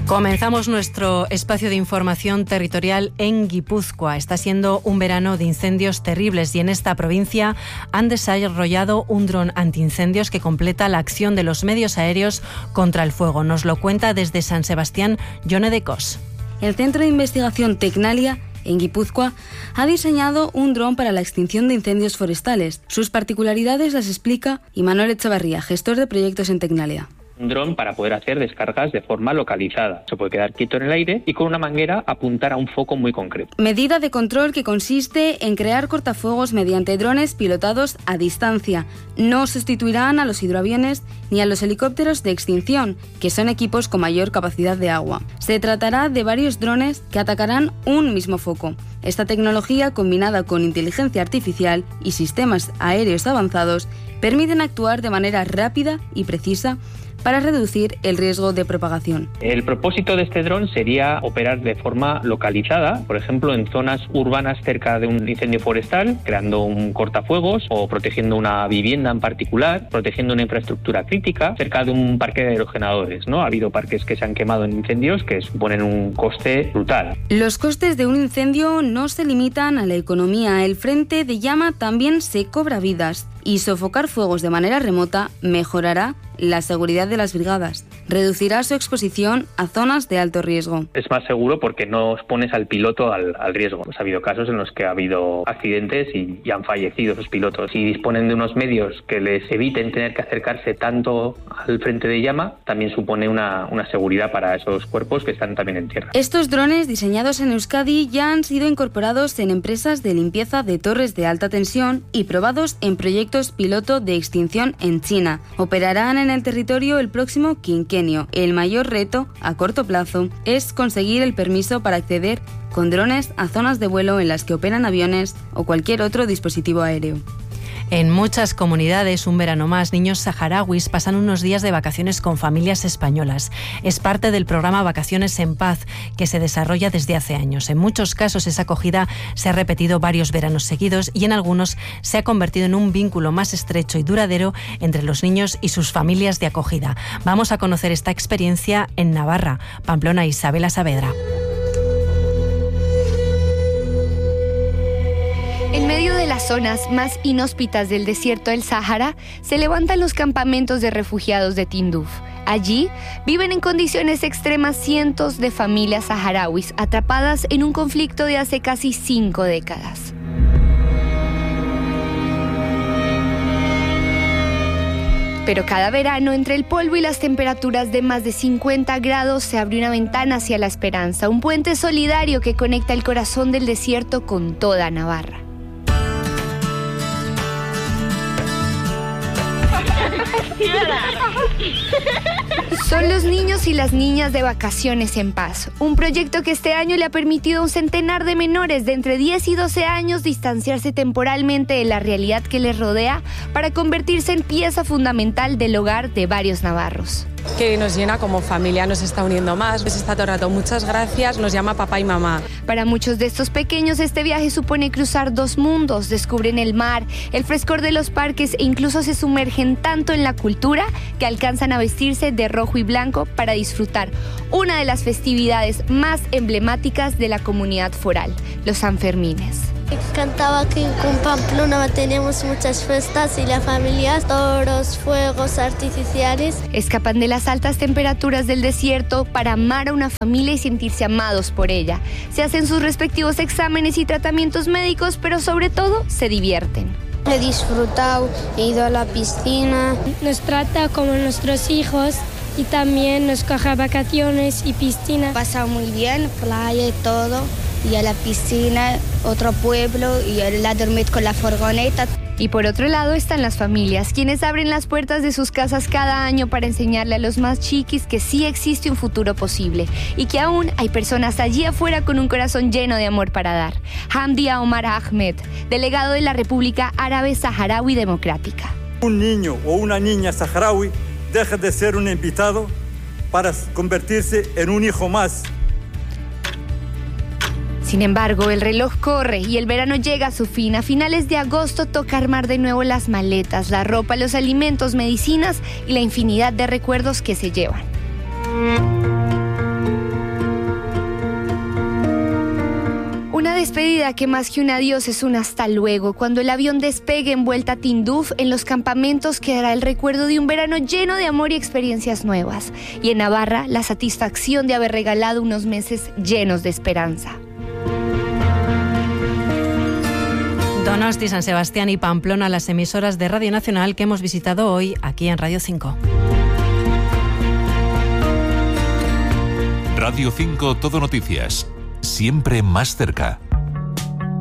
Comenzamos nuestro espacio de información territorial en Guipúzcoa. Está siendo un verano de incendios terribles y en esta provincia han desarrollado un dron antiincendios que completa la acción de los medios aéreos contra el fuego. Nos lo cuenta desde San Sebastián Yone de Cos. El Centro de Investigación Tecnalia en Guipúzcoa ha diseñado un dron para la extinción de incendios forestales. Sus particularidades las explica Imanol Echavarría, gestor de proyectos en Tecnalia. Un dron para poder hacer descargas de forma localizada. Se puede quedar quieto en el aire y con una manguera apuntar a un foco muy concreto. Medida de control que consiste en crear cortafuegos mediante drones pilotados a distancia. No sustituirán a los hidroaviones ni a los helicópteros de extinción, que son equipos con mayor capacidad de agua. Se tratará de varios drones que atacarán un mismo foco. Esta tecnología, combinada con inteligencia artificial y sistemas aéreos avanzados, permiten actuar de manera rápida y precisa para reducir el riesgo de propagación. El propósito de este dron sería operar de forma localizada, por ejemplo, en zonas urbanas cerca de un incendio forestal, creando un cortafuegos o protegiendo una vivienda en particular, protegiendo una infraestructura crítica cerca de un parque de aerogeneradores, ¿no? Ha habido parques que se han quemado en incendios que suponen un coste brutal. Los costes de un incendio no se limitan a la economía. El frente de llama también se cobra vidas y sofocar fuegos de manera remota mejorará la seguridad de las brigadas. Reducirá su exposición a zonas de alto riesgo. Es más seguro porque no expones al piloto al riesgo. Pues ha habido casos en los que ha habido accidentes y han fallecido esos pilotos. Si disponen de unos medios que les eviten tener que acercarse tanto al frente de llama, también supone una seguridad para esos cuerpos que están también en tierra. Estos drones diseñados en Euskadi ya han sido incorporados en empresas de limpieza de torres de alta tensión y probados en proyectos piloto de extinción en China. Operarán en el territorio el próximo quinquenio. El mayor reto, a corto plazo, es conseguir el permiso para acceder con drones a zonas de vuelo en las que operan aviones o cualquier otro dispositivo aéreo. En muchas comunidades, un verano más, niños saharauis pasan unos días de vacaciones con familias españolas. Es parte del programa Vacaciones en Paz, que se desarrolla desde hace años. En muchos casos, esa acogida se ha repetido varios veranos seguidos y en algunos se ha convertido en un vínculo más estrecho y duradero entre los niños y sus familias de acogida. Vamos a conocer esta experiencia en Navarra. Pamplona, Isabela Saavedra. En medio de las zonas más inhóspitas del desierto del Sáhara, se levantan los campamentos de refugiados de Tinduf. Allí viven en condiciones extremas cientos de familias saharauis atrapadas en un conflicto de hace casi 5 décadas. Pero cada verano, entre el polvo y las temperaturas de más de 50 grados, se abre una ventana hacia la esperanza, un puente solidario que conecta el corazón del desierto con toda Navarra. Son los niños y las niñas de Vacaciones en Paz, un proyecto que este año le ha permitido a un centenar de menores de entre 10 y 12 años distanciarse temporalmente de la realidad que les rodea para convertirse en pieza fundamental del hogar de varios navarros. Que nos llena como familia, nos está uniendo más, nos está todo el rato, muchas gracias, nos llama papá y mamá. Para muchos de estos pequeños este viaje supone cruzar 2 mundos, descubren el mar, el frescor de los parques e incluso se sumergen tanto en la cultura que alcanzan a vestirse de rojo y blanco para disfrutar una de las festividades más emblemáticas de la comunidad foral, los Sanfermines. Cantaba que con Pamplona tenemos muchas fiestas y la familia, toros, fuegos artificiales. Escapan de las altas temperaturas del desierto para amar a una familia y sentirse amados por ella. Se hacen sus respectivos exámenes y tratamientos médicos, pero sobre todo se divierten. He disfrutado, he ido a la piscina. Nos trata como nuestros hijos y también nos coge vacaciones y piscina. He pasado muy bien, playa y todo. Y a la piscina, otro pueblo, y a dormir con la furgoneta. Y por otro lado están las familias, quienes abren las puertas de sus casas cada año para enseñarle a los más chiquis que sí existe un futuro posible y que aún hay personas allí afuera con un corazón lleno de amor para dar. Hamdi Omar Ahmed, delegado de la República Árabe Saharaui Democrática. Un niño o una niña saharaui deja de ser un invitado para convertirse en un hijo más. Sin embargo, el reloj corre y el verano llega a su fin. A finales de agosto toca armar de nuevo las maletas, la ropa, los alimentos, medicinas y la infinidad de recuerdos que se llevan. Una despedida que más que un adiós es un hasta luego. Cuando el avión despegue en vuelta a Tinduf, en los campamentos quedará el recuerdo de un verano lleno de amor y experiencias nuevas. Y en Navarra, la satisfacción de haber regalado unos meses llenos de esperanza. Donosti, San Sebastián y Pamplona, las emisoras de Radio Nacional que hemos visitado hoy aquí en Radio 5. Radio 5 Todo Noticias, siempre más cerca.